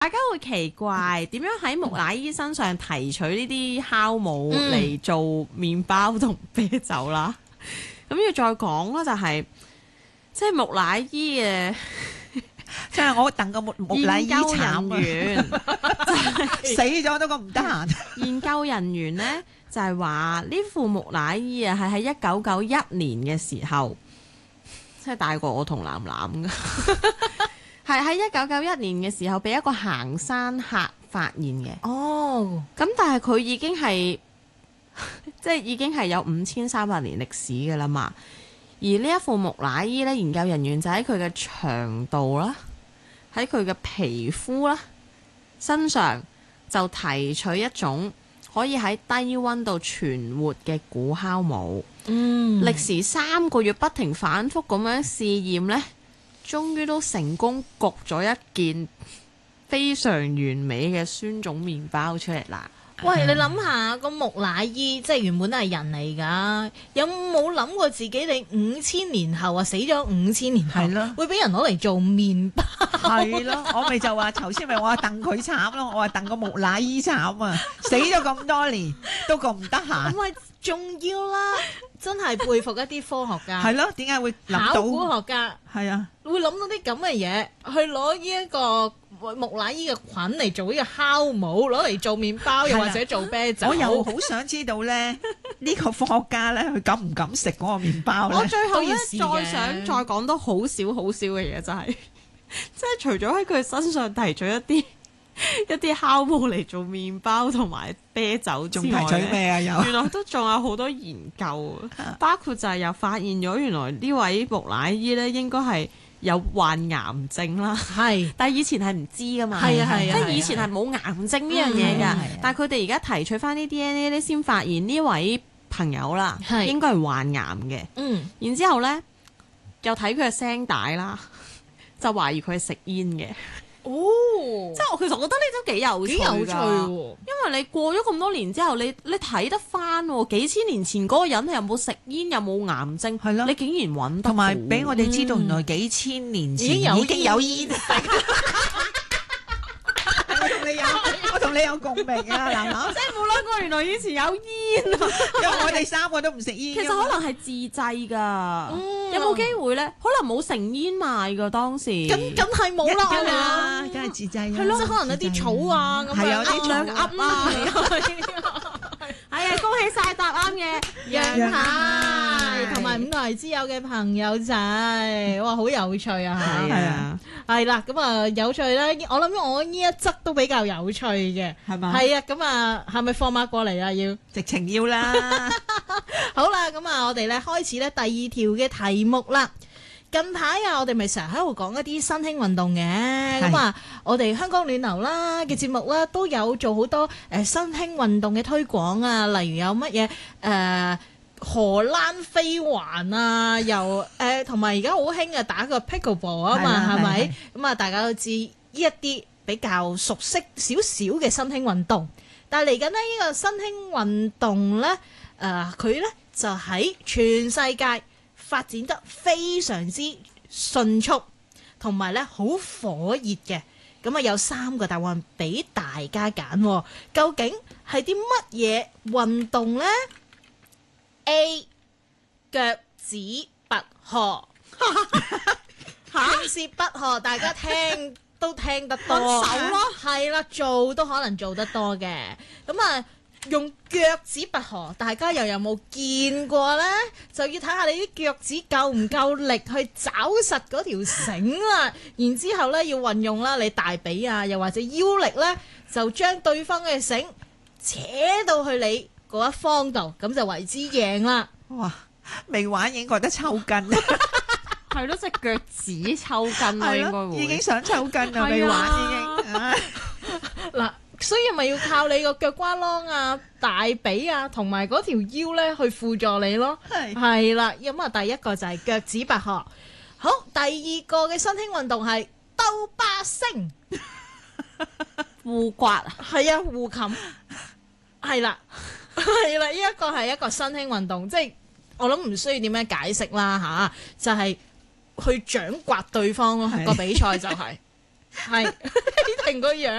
大家會奇怪點樣喺木乃伊身上提取呢啲酵母嚟做麵包同啤酒啦？咁要再講啦，就係即係木乃伊嘅， 即係我戥個木乃伊研究人慘員死咗都咁唔得閒。 研究人員呢，就係話呢副木乃伊啊，係喺1991年嘅時候，即係大過我同藍藍㗎。係喺1991年嘅時候，俾一個行山客發現嘅。 哦， 咁但係佢已經係即係已經係有5300年歷史㗎啦嘛。而呢一副木乃伊咧，研究人員就喺佢嘅腸道啦，喺佢嘅皮膚啦身上就提取一種可以喺低溫度存活嘅古酵母。歷時3個月不停反覆咁樣試驗呢，終於都成功焗咗一件非常完美嘅酸種麵包出嚟啦！ 喂，你諗下個木乃伊，即係原本都係人嚟㗎，有冇諗過自己你5000年後啊，死咗5000年後， 係咯會俾人攞嚟做麵包？ 係咯，我咪就話頭先咪話戥佢慘咯，我話戥個木乃伊慘啊，死咗咁多年都咁唔得閒。 咁咪仲要啦，真係佩服一啲科學家， 係咯，點解會諗考古到？ 學家係啊， 會諗到啲咁嘅嘢，去攞呢一個木乃伊嘅菌嚟做呢個酵母，攞嚟做麵包，又或者做啤酒。 我又好想知道咧，呢個科學家咧，佢敢唔敢食嗰個麵包咧？ 我最後咧都要試嘅再想再講多好少嘅嘢，就係即係除咗喺佢身上提取一啲酵母嚟做麵包同埋啤酒之仲外呢， 提取咩啊？有原來都仲有好多研究，包括就係又發現咗原來呢位木乃伊咧應該係有患癌症啦。 係但係以前係唔知噶嘛， 係啊係啊即係以前係冇癌症呢樣嘢㗎。但係佢哋而家提取翻啲 DNA 咧，先發現呢位朋友啦， 係應該係患癌嘅。然之後咧，又睇佢嘅聲帶啦，就懷疑佢係食煙嘅。 哦， 即係我其實覺得呢都幾有趣㗎， 幾有趣喎！ 因為你過咗咁多年之後，你睇得翻喎，幾千年前嗰個人有冇食煙，有冇癌症， 係咯你竟然揾得到， 同埋俾我哋知道，原來幾千年前已經有已經有煙食。我同你有共鳴啊，嗱嗱， 即係冇諗過原來以前有煙啊！ 因為我哋3個都唔食煙。 其實可能係自製㗎，有冇機會咧？可能冇成煙賣㗎當時。 咁梗係冇啦， 梗係係啦， 嘛？ 梗係自製啦。 係咯，即係可能有啲草啊咁樣， 係有啲噏兩草噏啦。 係啊，恭喜晒答啱嘅楊楊太太同埋5台之友嘅朋友仔，哇，好有趣啊！ 係啊， 係啦，咁啊有趣咧，我諗我呢一則都比較有趣嘅， 係嘛？ 係啊，咁啊係咪放馬過嚟啊？要直情要啦。 好啦，咁啊我哋咧開始咧第2條嘅題目啦。近排啊，我哋咪成日喺度講一啲新興運動嘅，咁啊，我哋香港暖流啦嘅節目啦，都有做好多新興運動嘅推廣啊，例如有乜嘢荷蘭飛環啊，又同埋而家好興啊打個 pickleball 啊嘛，係咪？咁啊，大家都知呢一啲比較熟悉少少嘅新興運動，但係嚟緊呢個新興運動咧，佢咧就喺全世界發展得非常之迅速，同埋咧好火熱嘅。咁啊有3個答案俾大家揀，究竟係啲乜嘢運動呢？ A 腳趾拔河，平時拔河大家聽都聽得多， 手咯， 係啦，做都可能做得多嘅。咁啊用腳趾拔河，大家又有冇見過呢？就要睇下你啲腳趾夠唔夠力去抓實嗰條繩啦。然之後呢，要運用啦你大髀啊，又或者腰力呢，就將對方嘅繩扯到去你嗰一方度，咁就為之贏啦。 哇！未玩已經覺得抽筋， 係咯，隻腳趾抽筋咯，應該會已經想抽筋啦，未玩已經。 嗱，所以咪要靠你個腳瓜啷啊、大髀啊，同埋嗰條腰咧去輔助你咯。係啦，咁啊，第一個就係腳趾拔河。好，第二個嘅新興運動係兜巴星， 互刮啊， 係啊，互冚，係啦，係啦，呢一個係一個新興運動，即係我諗唔需要點樣解釋啦吓，就係去掌摑對方咯。個比賽就係係成個樣。